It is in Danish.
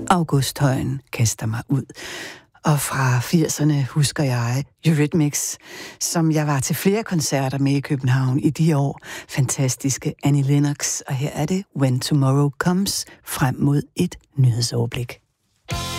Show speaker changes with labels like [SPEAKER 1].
[SPEAKER 1] Augusthøjen kaster mig ud. Og fra 80'erne husker jeg Eurythmics, som jeg var til flere koncerter med i København i de år. Fantastiske Annie Lennox, og her er det When Tomorrow Comes frem mod et nyhedsoverblik.